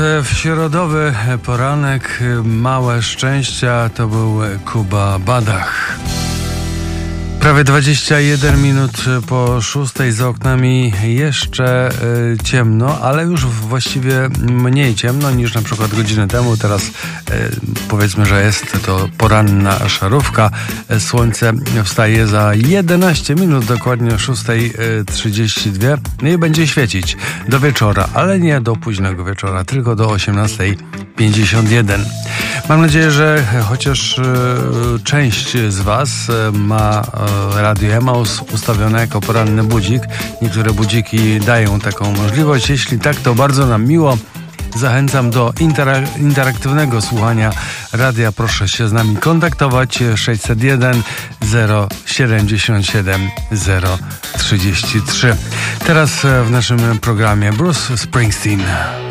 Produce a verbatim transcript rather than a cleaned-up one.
W środowy poranek małe szczęścia to był Kuba Badach. Prawie dwadzieścia jeden minut po szóstej, za oknami jeszcze y, ciemno, ale już właściwie mniej ciemno niż na przykład godzinę temu. Teraz y, powiedzmy, że jest to poranna szarówka. Słońce wstaje za jedenaście minut, dokładnie o szósta trzydzieści dwa. No i będzie świecić do wieczora, ale nie do późnego wieczora, tylko do osiemnasta pięćdziesiąt jeden. Mam nadzieję, że chociaż y, część z Was y, ma y, Radio Emaus ustawione jako poranny budzik. Niektóre budziki dają taką możliwość. Jeśli tak, to bardzo nam miło. Zachęcam do interak- interaktywnego słuchania radia. Proszę się z nami kontaktować. sześćset jeden zero siedemdziesiąt siedem zero trzydzieści trzy. Teraz w naszym programie Bruce Springsteen.